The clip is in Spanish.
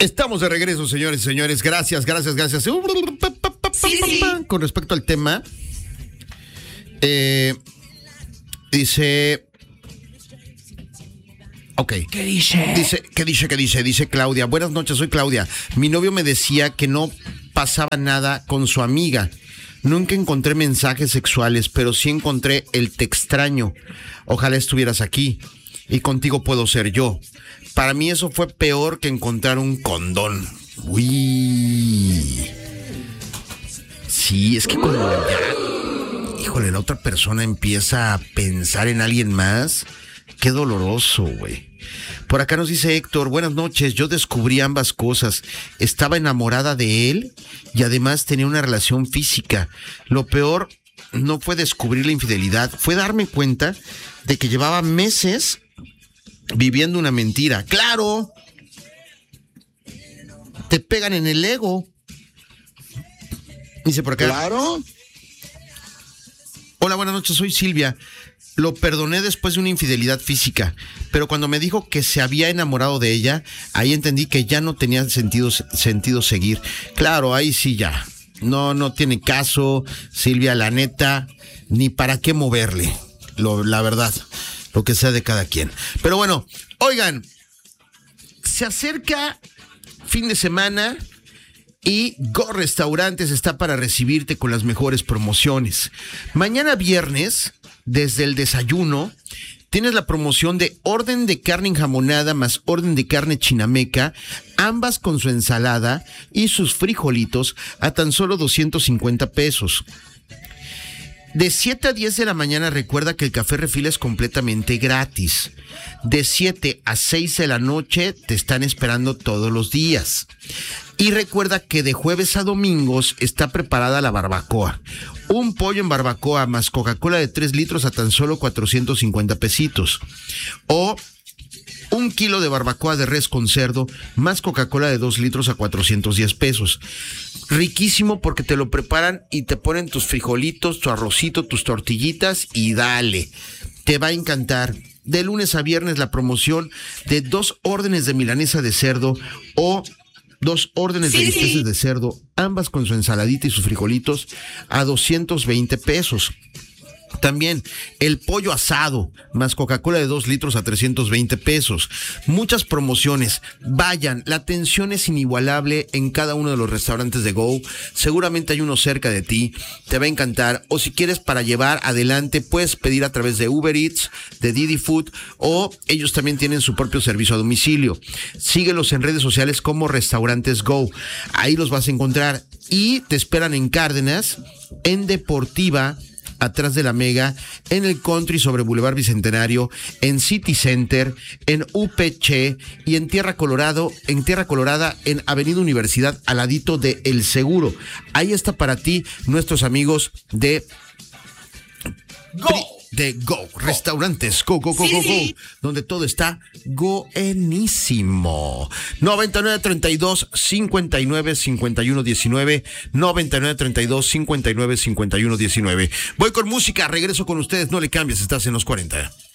Estamos de regreso, señores y señores. Gracias. Sí. Con respecto al tema, dice... Ok. ¿Qué dice? Dice Claudia. Buenas noches, soy Claudia. Mi novio me decía que no pasaba nada con su amiga. Nunca encontré mensajes sexuales, pero sí encontré el te extraño. Ojalá estuvieras aquí y contigo puedo ser yo. Para mí eso fue peor que encontrar un condón. Uy. Sí, es que cuando ya, híjole, la otra persona empieza a pensar en alguien más, qué doloroso, güey. Por acá nos dice Héctor, buenas noches, yo descubrí ambas cosas. Estaba enamorada de él y además tenía una relación física. Lo peor no fue descubrir la infidelidad, fue darme cuenta de que llevaba meses viviendo una mentira. ¡Claro! Te pegan en el ego. Dice por acá. ¡Claro! Hola, buenas noches, soy Silvia. Lo perdoné después de una infidelidad física, pero cuando me dijo que se había enamorado de ella, ahí entendí que ya no tenía sentido seguir. Claro, ahí sí ya. No tiene caso, Silvia, la neta, ni para qué moverle. La verdad, lo que sea de cada quien. Pero bueno, oigan, se acerca fin de semana y Go Restaurantes está para recibirte con las mejores promociones. Mañana viernes, desde el desayuno, tienes la promoción de orden de carne enjamonada más orden de carne chinameca, ambas con su ensalada y sus frijolitos a tan solo 250 pesos. De 7 a 10 de la mañana recuerda que el café refil es completamente gratis. De 7 a 6 de la noche te están esperando todos los días. Y recuerda que de jueves a domingos está preparada la barbacoa. Un pollo en barbacoa más Coca-Cola de 3 litros a tan solo 450 pesitos. O 1 kilo de barbacoa de res con cerdo más Coca-Cola de 2 litros a 410 pesos. Riquísimo porque te lo preparan y te ponen tus frijolitos, tu arrocito, tus tortillitas y dale. Te va a encantar. De lunes a viernes la promoción de 2 órdenes de milanesa de cerdo o 2 órdenes de bisteces de cerdo, ambas con su ensaladita y sus frijolitos a 220 pesos. También el pollo asado más Coca-Cola de 2 litros a 320 pesos. Muchas promociones. Vayan, la atención es inigualable en cada uno de los restaurantes de Go. Seguramente hay uno cerca de ti. Te va a encantar. O si quieres para llevar adelante, puedes pedir a través de Uber Eats, de Didi Food, o ellos también tienen su propio servicio a domicilio. Síguelos en redes sociales como Restaurantes Go. Ahí los vas a encontrar. Y te esperan en Cárdenas, en Deportiva, atrás de la Mega, en el Country sobre Boulevard Bicentenario, en City Center, en UPC y en Tierra Colorada, en Avenida Universidad, al ladito de El Seguro. Ahí está para ti nuestros amigos de Go, Restaurantes Go, donde todo está buenísimo. 9932-595119, 9932-595119. Voy con música, regreso con ustedes, no le cambies, estás en los 40.